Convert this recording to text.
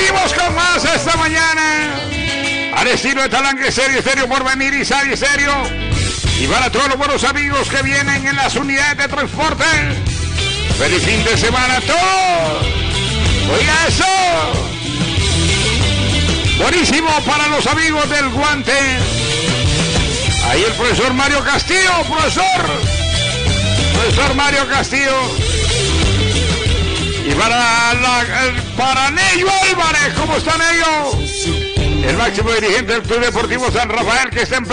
Seguimos con más esta mañana. Al estilo de Talanque Estéreo, Porvenir y Sari Estéreo. Y para todos los buenos amigos que vienen en las unidades de transporte. ¡Feliz fin de semana a todos! ¡Oiga eso! Buenísimo para los amigos del Guante. Ahí el profesor Mario Castillo, profesor Mario Castillo. Y para Neyo Álvarez, ¿cómo está Neyo? El máximo dirigente del Club Deportivo San Rafael, que está en